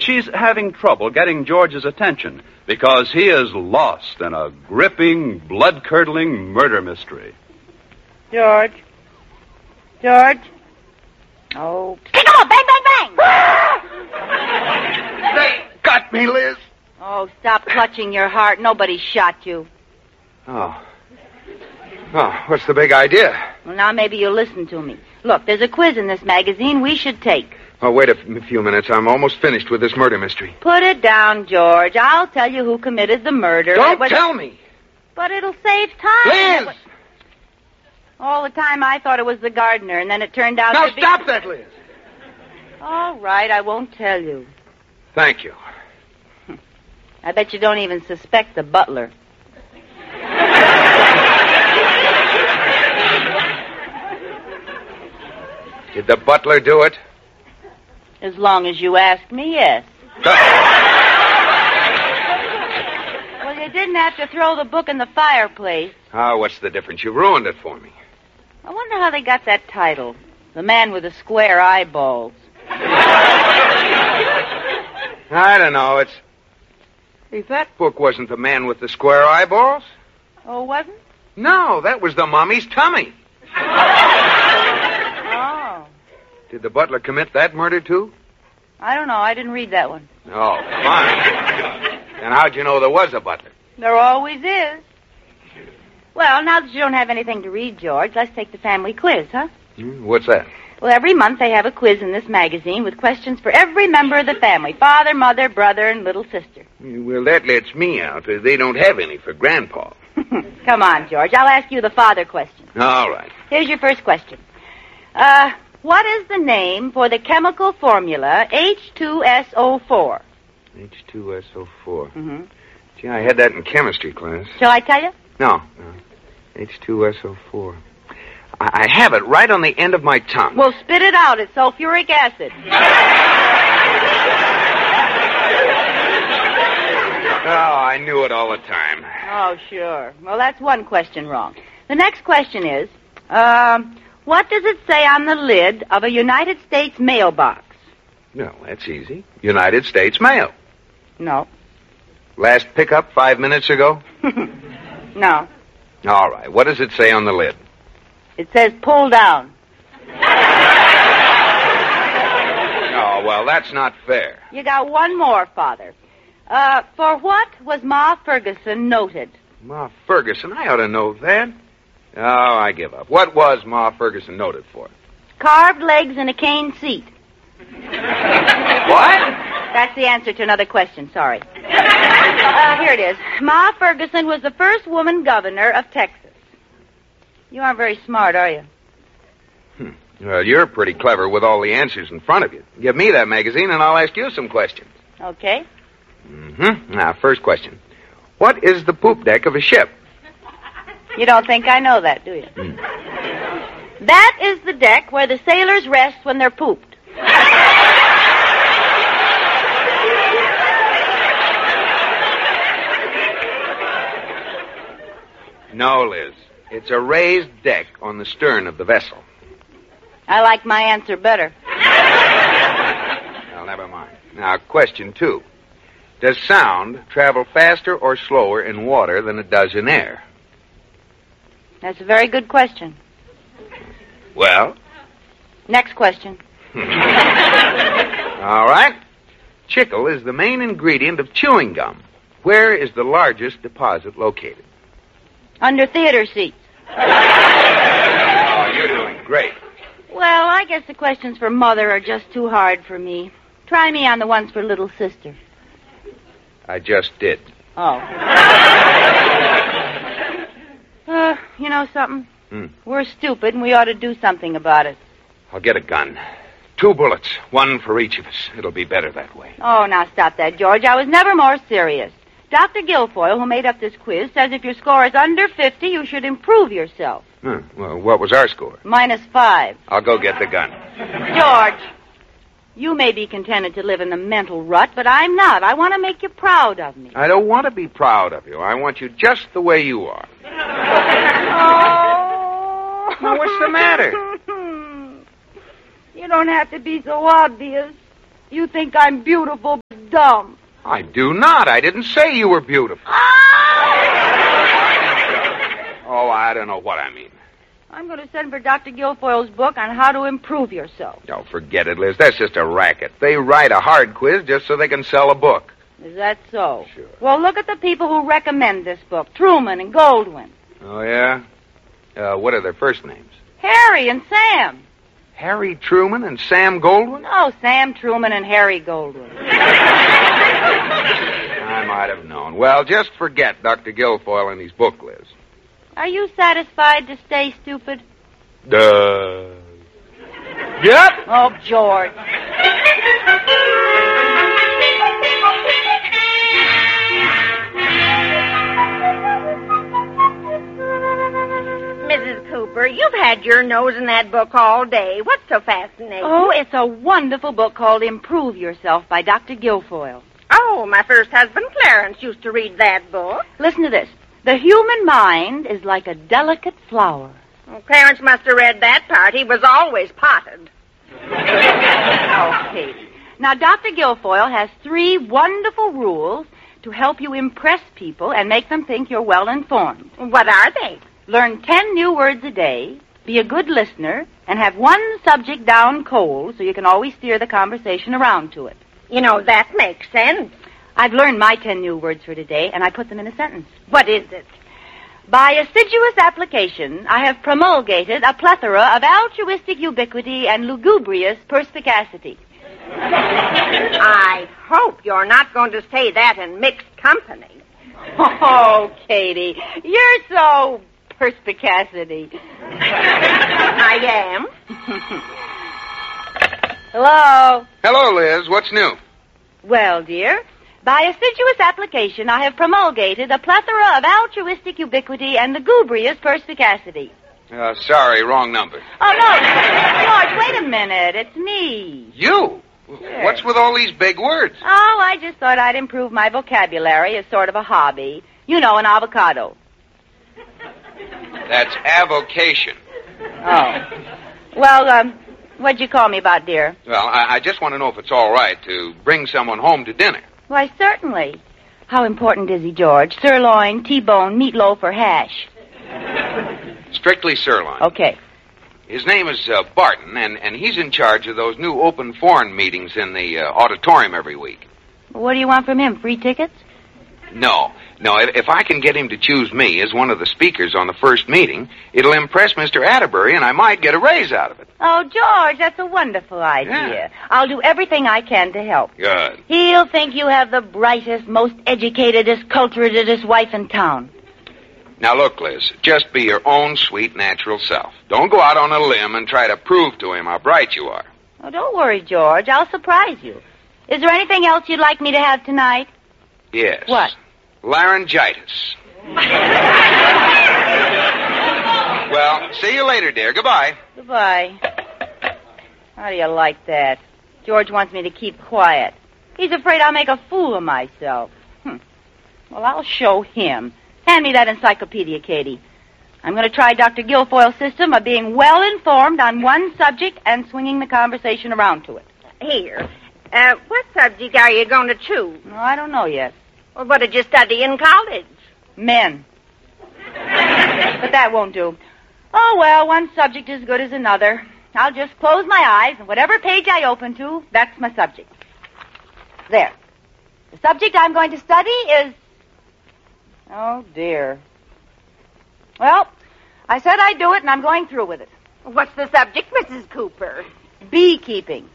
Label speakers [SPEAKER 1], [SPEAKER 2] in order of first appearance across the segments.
[SPEAKER 1] she's having trouble getting George's attention because he is lost in a gripping, blood-curdling murder mystery.
[SPEAKER 2] George? Oh.
[SPEAKER 3] Come on, bang, bang, bang!
[SPEAKER 4] They got me, Liz.
[SPEAKER 2] Oh, stop clutching your heart. Nobody shot you.
[SPEAKER 4] Oh, what's the big idea?
[SPEAKER 2] Well, now maybe you'll listen to me. Look, there's a quiz in this magazine we should take.
[SPEAKER 4] Oh, wait a few minutes. I'm almost finished with this murder mystery.
[SPEAKER 2] Put it down, George. I'll tell you who committed the murder.
[SPEAKER 4] Don't tell me.
[SPEAKER 2] But it'll save time.
[SPEAKER 4] Liz!
[SPEAKER 2] All the time I thought it was the gardener, and then it turned out
[SPEAKER 4] Now
[SPEAKER 2] to be...
[SPEAKER 4] Now stop that, Liz.
[SPEAKER 2] All right, I won't tell you.
[SPEAKER 4] Thank you.
[SPEAKER 2] I bet you don't even suspect the butler.
[SPEAKER 4] Did the butler do it?
[SPEAKER 2] As long as you ask me, yes. Well, you didn't have to throw the book in the fireplace.
[SPEAKER 4] Oh, what's the difference? You ruined it for me.
[SPEAKER 2] I wonder how they got that title. The Man with the Square Eyeballs.
[SPEAKER 4] I don't know. Hey, that book wasn't The Man with the Square Eyeballs.
[SPEAKER 2] Oh, wasn't?
[SPEAKER 4] No, that was the mummy's tummy.
[SPEAKER 2] Oh.
[SPEAKER 4] Did the butler commit that murder, too?
[SPEAKER 2] I don't know. I didn't read that one.
[SPEAKER 4] Oh, fine. Then how'd you know there was a butler?
[SPEAKER 2] There always is. Well, now that you don't have anything to read, George, let's take the family quiz, huh?
[SPEAKER 4] What's that?
[SPEAKER 2] Well, every month they have a quiz in this magazine with questions for every member of the family. Father, mother, brother, and little sister.
[SPEAKER 4] Well, that lets me out. They don't have any for Grandpa.
[SPEAKER 2] Come on, George. I'll ask you the father question.
[SPEAKER 4] All right.
[SPEAKER 2] Here's your first question. What is the name for the chemical formula H2SO4?
[SPEAKER 4] H2SO4.
[SPEAKER 2] Mm-hmm.
[SPEAKER 4] Gee, I had that in chemistry class.
[SPEAKER 2] Shall I tell you?
[SPEAKER 4] No. H2SO4. I have it right on the end of my tongue.
[SPEAKER 2] Well, spit it out. It's sulfuric acid.
[SPEAKER 4] Oh, I knew it all the time.
[SPEAKER 2] Oh, sure. Well, that's one question wrong. The next question is, what does it say on the lid of a United States mailbox?
[SPEAKER 4] No, that's easy. United States Mail.
[SPEAKER 2] No.
[SPEAKER 4] Last pickup 5 minutes ago?
[SPEAKER 2] No.
[SPEAKER 4] All right. What does it say on the lid?
[SPEAKER 2] It says pull down.
[SPEAKER 4] Oh, well, that's not fair.
[SPEAKER 2] You got one more, Father. For what was Ma Ferguson noted?
[SPEAKER 4] Ma Ferguson? I ought to know that. Oh, I give up. What was Ma Ferguson noted for?
[SPEAKER 2] Carved legs and a cane seat.
[SPEAKER 4] What?
[SPEAKER 2] That's the answer to another question. Sorry. Here it is. Ma Ferguson was the first woman governor of Texas. You aren't very smart, are you?
[SPEAKER 4] Well, you're pretty clever with all the answers in front of you. Give me that magazine and I'll ask you some questions.
[SPEAKER 2] Okay.
[SPEAKER 4] Now, first question. What is the poop deck of a ship?
[SPEAKER 2] You don't think I know that, do you? That is the deck where the sailors rest when they're pooped.
[SPEAKER 4] No, Liz. It's a raised deck on the stern of the vessel.
[SPEAKER 2] I like my answer better.
[SPEAKER 4] Well, never mind. Now, question 2. Does sound travel faster or slower in water than it does in air?
[SPEAKER 2] That's a very good question.
[SPEAKER 4] Well?
[SPEAKER 2] Next question.
[SPEAKER 4] All right. Chicle is the main ingredient of chewing gum. Where is the largest deposit located?
[SPEAKER 2] Under theater seats.
[SPEAKER 4] Oh, you're doing great.
[SPEAKER 2] Well, I guess the questions for Mother are just too hard for me. Try me on the ones for little sister.
[SPEAKER 4] I just did.
[SPEAKER 2] Oh. You know something? We're stupid, and we ought to do something about it.
[SPEAKER 4] I'll get a gun. 2 bullets, 1 for each of us. It'll be better that way.
[SPEAKER 2] Oh, now stop that, George. I was never more serious. Dr. Guilfoyle, who made up this quiz, says if your score is under 50, you should improve yourself.
[SPEAKER 4] Well, what was our score?
[SPEAKER 2] -5.
[SPEAKER 4] I'll go get the gun.
[SPEAKER 2] George, you may be contented to live in the mental rut, but I'm not. I want to make you proud of me.
[SPEAKER 4] I don't want to be proud of you. I want you just the way you are.
[SPEAKER 2] Oh.
[SPEAKER 4] Now, what's the matter?
[SPEAKER 2] You don't have to be so obvious. You think I'm beautiful, but dumb.
[SPEAKER 4] I do not. I didn't say you were beautiful. Oh, I don't know what I mean.
[SPEAKER 2] I'm going to send for Dr. Guilfoyle's book on how to improve yourself.
[SPEAKER 4] Oh, forget it, Liz. That's just a racket. They write a hard quiz just so they can sell a book.
[SPEAKER 2] Is that so?
[SPEAKER 4] Sure.
[SPEAKER 2] Well, look at the people who recommend this book. Truman and Goldwyn.
[SPEAKER 4] Oh, yeah? What are their first names?
[SPEAKER 2] Harry and Sam.
[SPEAKER 4] Harry Truman and Sam Goldwyn?
[SPEAKER 2] No, Sam Truman and Harry Goldwyn.
[SPEAKER 4] I might have known. Well, just forget Dr. Guilfoyle and his book, Liz.
[SPEAKER 2] Are you satisfied to stay stupid?
[SPEAKER 4] Yep.
[SPEAKER 2] Oh, George.
[SPEAKER 3] Mrs. Cooper, you've had your nose in that book all day. What's so fascinating?
[SPEAKER 2] Oh, it's a wonderful book called Improve Yourself by Dr. Guilfoyle.
[SPEAKER 3] Oh, my first husband, Clarence, used to read that book.
[SPEAKER 2] Listen to this. The human mind is like a delicate flower.
[SPEAKER 3] Well, Clarence must have read that part. He was always potted.
[SPEAKER 2] Okay. Now, Dr. Guilfoyle has 3 wonderful rules to help you impress people and make them think you're well informed.
[SPEAKER 3] What are they?
[SPEAKER 2] Learn 10 new words a day, be a good listener, and have one subject down cold so you can always steer the conversation around to it.
[SPEAKER 3] You know, that makes sense.
[SPEAKER 2] I've learned my 10 new words for today, and I put them in a sentence.
[SPEAKER 3] What is it?
[SPEAKER 2] By assiduous application, I have promulgated a plethora of altruistic ubiquity and lugubrious perspicacity.
[SPEAKER 3] I hope you're not going to say that in mixed company.
[SPEAKER 2] Oh, Katie, you're so perspicacity.
[SPEAKER 3] I am.
[SPEAKER 2] Hello?
[SPEAKER 4] Hello, Liz. What's new?
[SPEAKER 2] Well, dear, by assiduous application, I have promulgated a plethora of altruistic ubiquity and lugubrious perspicacity.
[SPEAKER 4] Sorry, wrong number.
[SPEAKER 2] Oh, no. George, wait a minute. It's me.
[SPEAKER 4] You?
[SPEAKER 2] Yes.
[SPEAKER 4] What's with all these big words?
[SPEAKER 2] Oh, I just thought I'd improve my vocabulary as sort of a hobby. You know, an avocado.
[SPEAKER 4] That's avocation.
[SPEAKER 2] Oh. Well, what'd you call me about, dear?
[SPEAKER 4] Well, I just want to know if it's all right to bring someone home to dinner.
[SPEAKER 2] Why, certainly. How important is he, George? Sirloin, T-bone, meatloaf, or hash?
[SPEAKER 4] Strictly sirloin.
[SPEAKER 2] Okay.
[SPEAKER 4] His name is Barton, and he's in charge of those new open foreign meetings in the auditorium every week.
[SPEAKER 2] What do you want from him? Free tickets?
[SPEAKER 4] No. If I can get him to choose me as one of the speakers on the first meeting, it'll impress Mr. Atterbury, and I might get a raise out of it.
[SPEAKER 2] Oh, George, that's a wonderful idea.
[SPEAKER 4] Yeah.
[SPEAKER 2] I'll do everything I can to help.
[SPEAKER 4] Good.
[SPEAKER 2] He'll think you have the brightest, most educatedest, culturedest wife in town.
[SPEAKER 4] Now, look, Liz, just be your own sweet, natural self. Don't go out on a limb and try to prove to him how bright you are.
[SPEAKER 2] Oh, don't worry, George. I'll surprise you. Is there anything else you'd like me to have tonight?
[SPEAKER 4] Yes.
[SPEAKER 2] What?
[SPEAKER 4] Laryngitis. Well, see you later, dear. Goodbye.
[SPEAKER 2] Goodbye. How do you like that? George wants me to keep quiet. He's afraid I'll make a fool of myself. Well, I'll show him. Hand me that encyclopedia, Katie. I'm going to try Dr. Guilfoyle's system of being well informed on one subject and swinging the conversation around to it.
[SPEAKER 3] Here. What subject are you going to choose?
[SPEAKER 2] No, I don't know yet.
[SPEAKER 3] Well, what did you study in college?
[SPEAKER 2] Men. But that won't do. Oh, well, one subject is as good as another. I'll just close my eyes, and whatever page I open to, that's my subject. There. The subject I'm going to study is... Oh, dear. Well, I said I'd do it, and I'm going through with it.
[SPEAKER 3] What's the subject, Mrs. Cooper?
[SPEAKER 2] Beekeeping.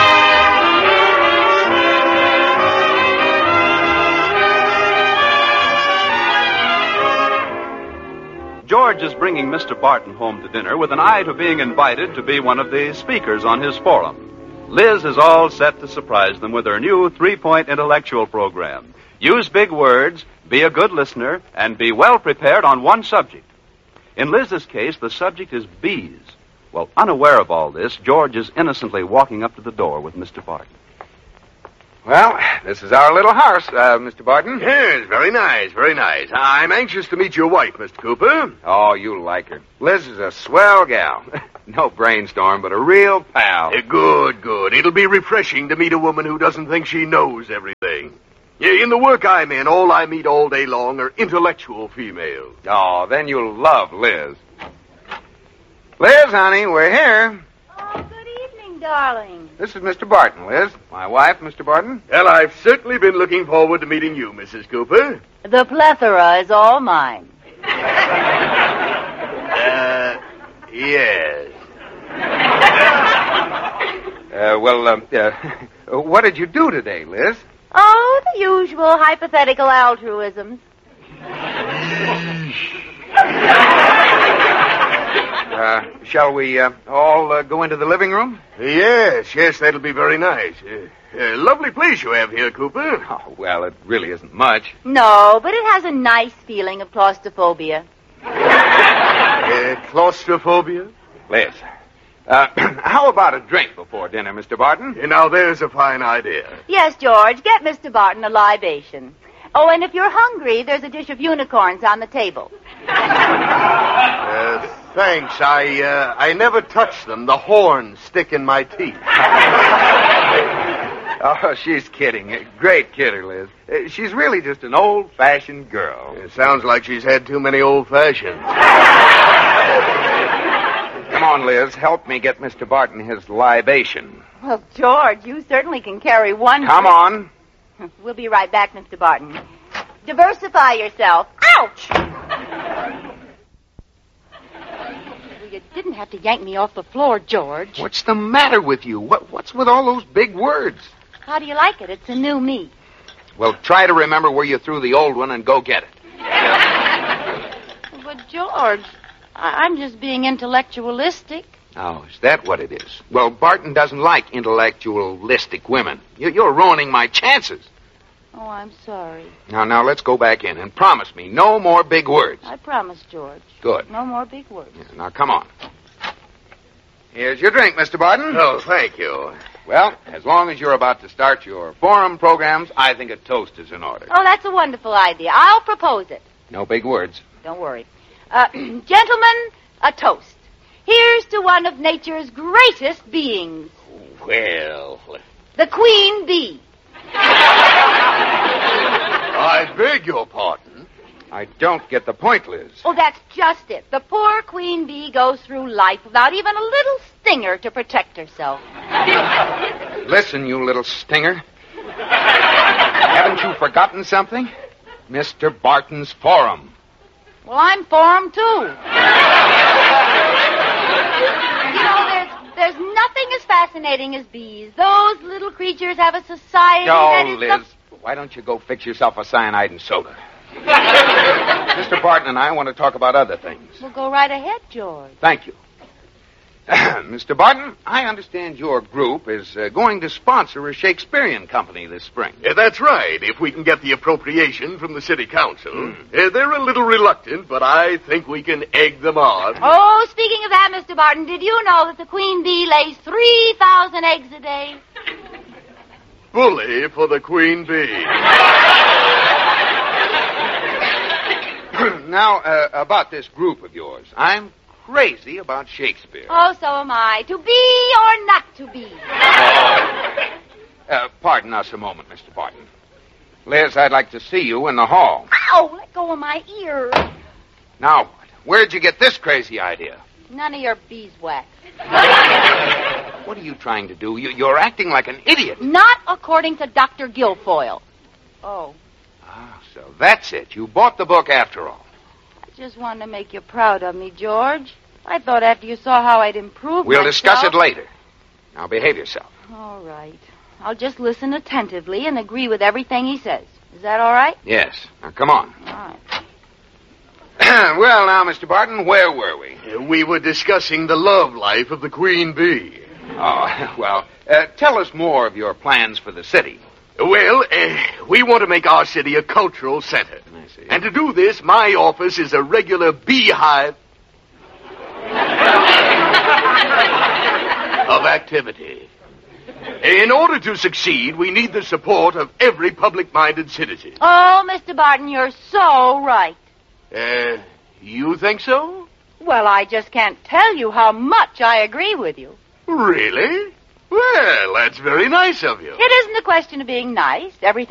[SPEAKER 1] George is bringing Mr. Barton home to dinner with an eye to being invited to be one of the speakers on his forum. Liz is all set to surprise them with her new 3-point intellectual program. Use big words, be a good listener, and be well prepared on one subject. In Liz's case, the subject is bees. Well, unaware of all this, George is innocently walking up to the door with Mr. Barton.
[SPEAKER 4] Well, this is our little house, Mr. Barton.
[SPEAKER 5] Yes, very nice, very nice. I'm anxious to meet your wife, Mr. Cooper.
[SPEAKER 4] Oh, you like her. Liz is a swell gal. No brainstorm, but a real pal.
[SPEAKER 5] Good, good. It'll be refreshing to meet a woman who doesn't think she knows everything. Yeah, in the work I'm in, all I meet all day long are intellectual females.
[SPEAKER 4] Oh, then you'll love Liz. Liz, honey, we're here.
[SPEAKER 2] Oh, good evening, darling.
[SPEAKER 4] This is Mr. Barton, Liz. My wife, Mr. Barton.
[SPEAKER 5] Well, I've certainly been looking forward to meeting you, Mrs. Cooper.
[SPEAKER 2] The plethora is all mine.
[SPEAKER 5] Yes.
[SPEAKER 4] What did you do today, Liz?
[SPEAKER 2] Oh, the usual hypothetical altruisms.
[SPEAKER 4] Shall we all go into the living room?
[SPEAKER 5] Yes, that'll be very nice. Lovely place you have here, Cooper.
[SPEAKER 4] Oh, well, it really isn't much.
[SPEAKER 2] No, but it has a nice feeling of claustrophobia.
[SPEAKER 5] Claustrophobia?
[SPEAKER 4] Liz, how about a drink before dinner, Mr. Barton?
[SPEAKER 5] Now, there's a fine idea.
[SPEAKER 2] Yes, George, get Mr. Barton a libation. Oh, and if you're hungry, there's a dish of unicorns on the table.
[SPEAKER 5] Thanks. I never touch them. The horns stick in my teeth.
[SPEAKER 4] Oh, she's kidding. Great kidder, Liz. She's really just an old-fashioned girl.
[SPEAKER 5] It sounds like she's had too many old-fashions.
[SPEAKER 4] Come on, Liz. Help me get Mr. Barton his libation.
[SPEAKER 2] Well, George, you certainly can carry one.
[SPEAKER 4] Come on.
[SPEAKER 2] We'll be right back, Mr. Barton. Diversify yourself. Ouch! Well, you didn't have to yank me off the floor, George.
[SPEAKER 4] What's the matter with you? What's with all those big words?
[SPEAKER 2] How do you like it? It's a new me.
[SPEAKER 4] Well, try to remember where you threw the old one and go get it.
[SPEAKER 2] But, George, I'm just being intellectualistic.
[SPEAKER 4] Oh, is that what it is? Well, Barton doesn't like intellectualistic women. You're ruining my chances.
[SPEAKER 2] Oh, I'm sorry.
[SPEAKER 4] Now, let's go back in and promise me no more big words.
[SPEAKER 2] I promise, George.
[SPEAKER 4] Good.
[SPEAKER 2] No more big words.
[SPEAKER 4] Yeah, now, come on. Here's your drink, Mr. Barton.
[SPEAKER 5] Oh, thank you.
[SPEAKER 4] Well, as long as you're about to start your forum programs, I think a toast is in order.
[SPEAKER 2] Oh, that's a wonderful idea. I'll propose it.
[SPEAKER 4] No big words.
[SPEAKER 2] Don't worry. Gentlemen, a toast. Here's to one of nature's greatest beings.
[SPEAKER 5] Well.
[SPEAKER 2] The queen bee.
[SPEAKER 5] I beg your pardon.
[SPEAKER 4] I don't get the point, Liz.
[SPEAKER 2] Oh, that's just it. The poor queen bee goes through life without even a little stinger to protect herself.
[SPEAKER 4] Listen, you little stinger. Haven't you forgotten something? Mr. Barton's forum.
[SPEAKER 2] Well, I'm for 'em, too. You know, there's nothing as fascinating as bees. Those little creatures have a society that is...
[SPEAKER 4] Liz, why don't you go fix yourself a cyanide and soda? Mr. Barton and I want to talk about other things.
[SPEAKER 2] Well, go right ahead, George.
[SPEAKER 4] Thank you. Mr. Barton, I understand your group is going to sponsor a Shakespearean company this spring.
[SPEAKER 5] That's right, if we can get the appropriation from the city council. They're a little reluctant, but I think we can egg them on.
[SPEAKER 2] Oh, speaking of that, Mr. Barton, did you know that the queen bee lays 3,000 eggs a day?
[SPEAKER 5] Bully for the queen bee.
[SPEAKER 4] Now, about this group of yours. I'm crazy about Shakespeare.
[SPEAKER 2] Oh, so am I. To be or not to be?
[SPEAKER 4] Pardon us a moment, Mr. Barton. Liz, I'd like to see you in the hall.
[SPEAKER 2] Ow, let go of my ear.
[SPEAKER 4] Now what? Where'd you get this crazy idea?
[SPEAKER 2] None of your beeswax.
[SPEAKER 4] What are you trying to do? You're acting like an idiot.
[SPEAKER 2] Not according to Dr. Guilfoyle. Oh.
[SPEAKER 4] Ah, so that's it. You bought the book after all.
[SPEAKER 2] I just wanted to make you proud of me, George. I thought after you saw how I'd improved
[SPEAKER 4] We'll
[SPEAKER 2] myself...
[SPEAKER 4] discuss it later. Now behave yourself.
[SPEAKER 2] All right. I'll just listen attentively and agree with everything he says. Is that all right?
[SPEAKER 4] Yes. Now come on.
[SPEAKER 2] All right.
[SPEAKER 4] Well, now, Mr. Barton, where were we?
[SPEAKER 5] We were discussing the love life of the queen bee.
[SPEAKER 4] Oh, well, tell us more of your plans for the city.
[SPEAKER 5] Well, we want to make our city a cultural center.
[SPEAKER 4] I see.
[SPEAKER 5] And to do this, my office is a regular beehive of activity. In order to succeed, we need the support of every public-minded citizen.
[SPEAKER 2] Oh, Mr. Barton, you're so right.
[SPEAKER 5] You think so?
[SPEAKER 2] Well, I just can't tell you how much I agree with you.
[SPEAKER 5] Really? Well, that's very nice of you.
[SPEAKER 2] It isn't a question of being nice. Everything